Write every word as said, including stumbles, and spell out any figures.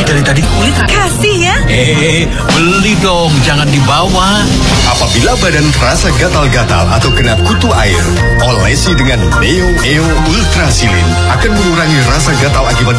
dari tadi kulit. Kasih ya. Eh, beli dong, jangan dibawa. Apabila badan terasa gatal-gatal atau kena kutu air, olesi dengan Neo Eo Ultrasilin akan mengurangi rasa gatal akibat